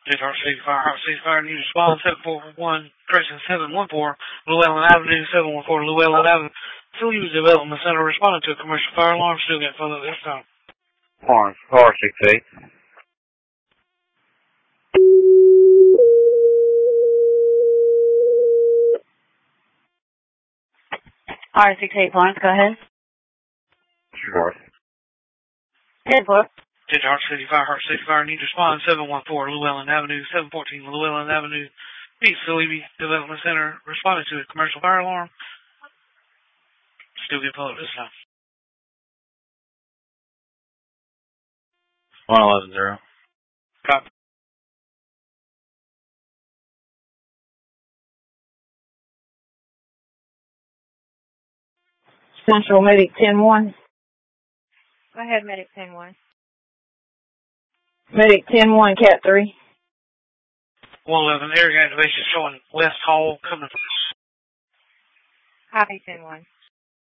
Heart City Fire, need to respond 741, correction 714, Llewellyn Avenue, 714 Llewellyn Avenue. Facility Development Center responding to a commercial fire alarm, still getting followed this time. R68. R68 Florence, go ahead. Sure. Head for. Heart City Fire, need to respond 714 Llewellyn Avenue, 714 Llewellyn Avenue. Facility Development Center responding to a commercial fire alarm, still getting followed this time. 1110. Copy. Central Medic 10-1. Go ahead, Medic 10-1. Medic 10-1, Cat 3. 111, area activation showing West Hall coming from. Copy 10-1.